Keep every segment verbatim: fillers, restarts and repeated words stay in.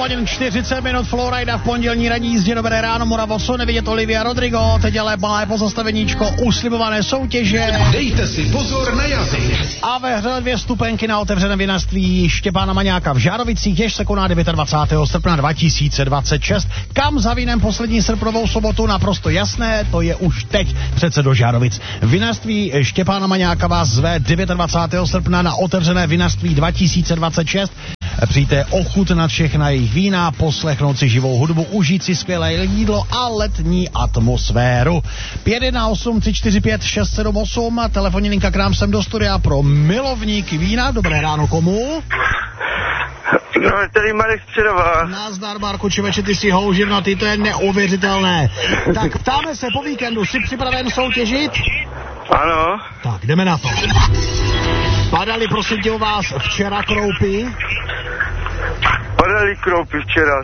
hodin čtyřicet minut, Flowrida v pondělní ranní jízdě. Dobré ráno, Moravo, co nevidět Olivia Rodrigo. Teď ale malé pozastaveníčko uslibované soutěže. Dejte si pozor na jazyk. A ve hře dvě stupenky na otevřeném vinařství Štěpána Maňáka v Žárovicích, jež se koná dvacátého devátého srpna dva tisíce dvacet šest. Kam za vínem poslední srpnovou sobotu? Naprosto jasné, to je už teď přece do Žárovic. Vinařství Štěpána Maňáka vás zve dvacátého devátého srpna na otevřené vinařství dva tisíce dvacet šest. Přijďte ochutnat všechna jejich vína, poslechnout si živou hudbu, užít si skvělé jídlo a letní atmosféru. pět jedna osm tři čtyři pět šest sedm osm, telefonní linka k nám sem do studia pro milovníky vína. Dobré ráno, komu? No, tady Marek Středová. Nazdar, Marku, člověče, ty jsi houževnatý, to je neuvěřitelné. Tak ptáme se po víkendu, jsi připraven soutěžit? Ano. Tak, jdeme na to. Padaly, prosím tě, u vás včera kroupy? Padaly kroupy včera.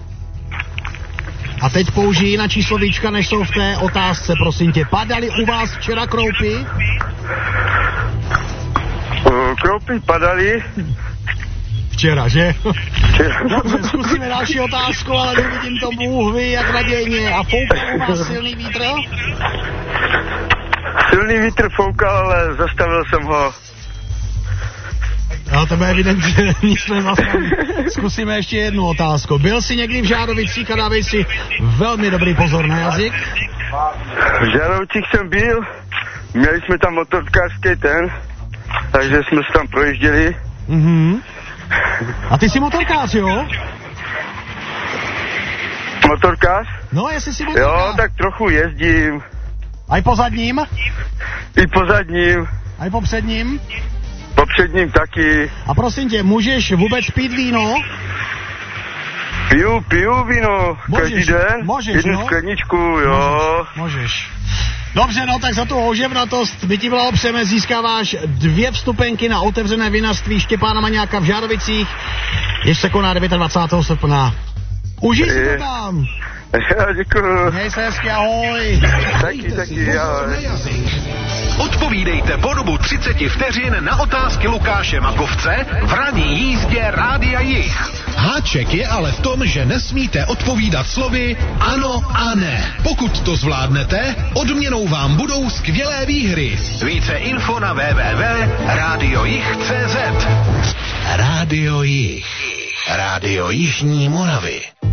A teď použij jiná číslovíčka, než jsou v té otázce, prosím tě. Padaly u vás včera kroupy? Uh, kroupy padaly. Včera, že? Včera. Dobře, zkusíme další otázku, ale nevidím to, Bůh ví, jak nadějně. A foukal u vás silný vítr? Silný vítr foukal, ale zastavil jsem ho. No, tebe evidentně nic jsme zastavili. Zkusíme ještě jednu otázku. Byl jsi někdy v Žárovicích a dávej si velmi dobrý pozor na jazyk? V Žárovicích jsem byl, měli jsme tam motorkářský ten, takže jsme se tam projížděli. Mhm. A ty jsi motorkář, jo? Motorkář? No, jestli jsi motorkář. Jo, tak trochu jezdím. A i po zadním? I po zadním. A i po předním? Po předním taky. A prosím tě, můžeš vůbec pít víno? Piju, piju víno. Můžeš, každý den. Můžeš, jednu no? skleničku, jo. Můžeš, můžeš. Dobře, no tak za tu houževnatost my ti blahopřejeme, získáváš dvě vstupenky na otevřené vinařství Štěpána Maňáka v Žárovicích, jež se koná dvacátého devátého srpna. Užij si to tam. Já děkuju. Hej se hezky, ahoj. Taky, taky, ahoj. Odpovídejte po dobu třicet vteřin na otázky Lukáše Makovce v ranní jízdě Rádia Jich. Háček je ale v tom, že nesmíte odpovídat slovy ano a ne. Pokud to zvládnete, odměnou vám budou skvělé výhry. Více info na w w w tečka rádio jich tečka cé zet. Rádio Jich. Rádio Jižní Moravy.